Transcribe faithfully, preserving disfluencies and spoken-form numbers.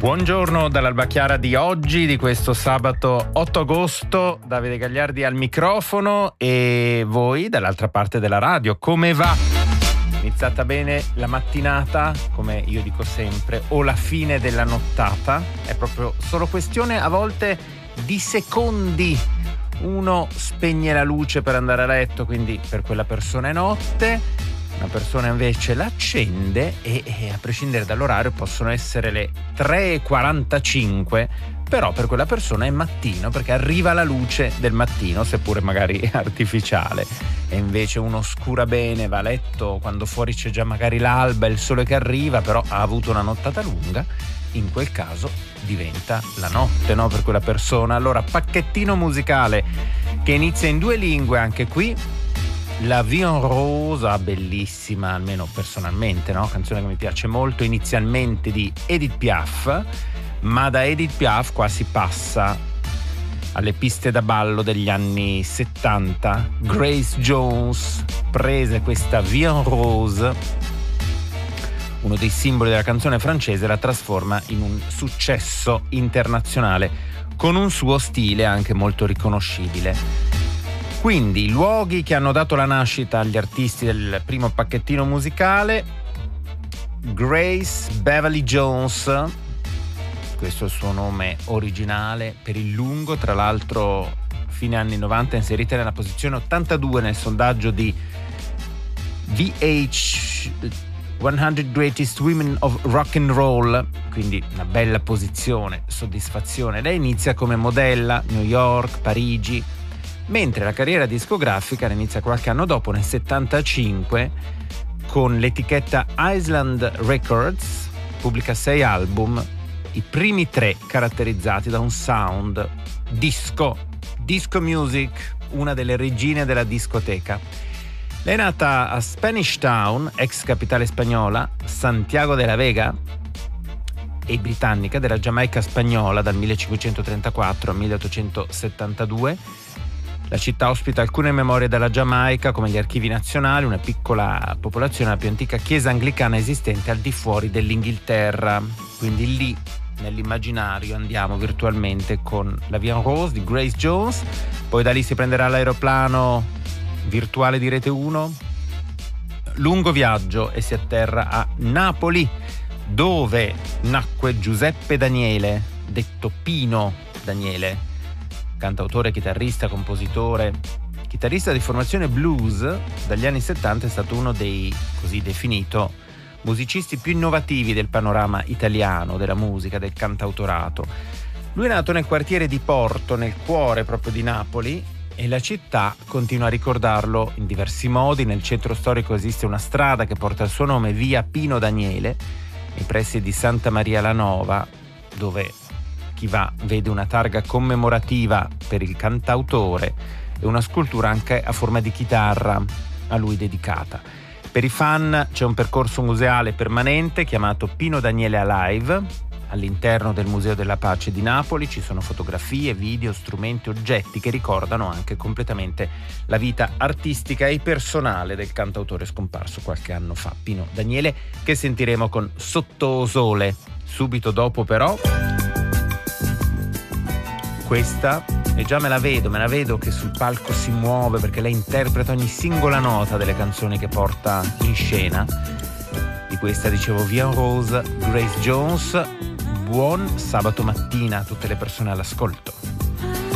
Buongiorno dall'Alba Chiara di oggi, di questo sabato otto agosto. Davide Gagliardi al microfono e voi dall'altra parte della radio. Come va? Iniziata bene la mattinata, come io dico sempre, o la fine della nottata? È proprio solo questione a volte di secondi. Uno spegne la luce per andare a letto, quindi per quella persona è notte. Una persona invece l'accende e, e a prescindere dall'orario possono essere le tre e quarantacinque, però per quella persona è mattino perché arriva la luce del mattino, seppure magari artificiale. E invece uno scura bene, va a letto quando fuori c'è già magari l'alba, il sole che arriva, però ha avuto una nottata lunga, in quel caso diventa la notte, no? Per quella persona. Allora, pacchettino musicale che inizia in due lingue anche qui. La Vie en Rose, bellissima, almeno personalmente, no? Canzone che mi piace molto, inizialmente di Edith Piaf, ma da Edith Piaf qua si passa alle piste da ballo degli anni settanta. Grace Jones prese questa Vie en Rose, uno dei simboli della canzone francese, la trasforma in un successo internazionale con un suo stile anche molto riconoscibile. Quindi, luoghi che hanno dato la nascita agli artisti del primo pacchettino musicale. Grace Beverly Jones, questo è il suo nome originale per il lungo, tra l'altro fine anni novanta, inserita nella posizione ottantadue nel sondaggio di V H cento Greatest Women of Rock and Roll, quindi una bella posizione, soddisfazione. Lei inizia come modella, New York, Parigi, mentre la carriera discografica inizia qualche anno dopo, nel settantacinque, con l'etichetta Island Records, pubblica sei album, i primi tre caratterizzati da un sound disco, disco music, una delle regine della discoteca. Lei è nata a Spanish Town, ex capitale spagnola, Santiago de la Vega, e britannica, della Giamaica spagnola dal millecinquecentotrentaquattro al milleottocentosettantadue. La città ospita alcune memorie della Giamaica, come gli archivi nazionali, una piccola popolazione, la più antica chiesa anglicana esistente al di fuori dell'Inghilterra. Quindi lì, nell'immaginario, andiamo virtualmente con la Vie en Rose di Grace Jones. Poi da lì si prenderà l'aeroplano virtuale di Rete uno, lungo viaggio, e si atterra a Napoli, dove nacque Giuseppe Daniele, detto Pino Daniele, cantautore, chitarrista, compositore, chitarrista di formazione blues. Dagli anni settanta è stato uno dei, così definito, musicisti più innovativi del panorama italiano, della musica, del cantautorato. Lui è nato nel quartiere di Porto, nel cuore proprio di Napoli, e la città continua a ricordarlo in diversi modi. Nel centro storico esiste una strada che porta il suo nome, via Pino Daniele, nei pressi di Santa Maria la Nova, dove chi va vede una targa commemorativa per il cantautore e una scultura anche a forma di chitarra a lui dedicata. Per i fan c'è un percorso museale permanente chiamato Pino Daniele Alive. All'interno del Museo della Pace di Napoli ci sono fotografie, video, strumenti, oggetti che ricordano anche completamente la vita artistica e personale del cantautore scomparso qualche anno fa, Pino Daniele, che sentiremo con Sotto Sole. Subito dopo però questa, e già me la vedo, me la vedo che sul palco si muove perché lei interpreta ogni singola nota delle canzoni che porta in scena. Di questa dicevo Vie en Rose, Grace Jones. Buon sabato mattina a tutte le persone all'ascolto.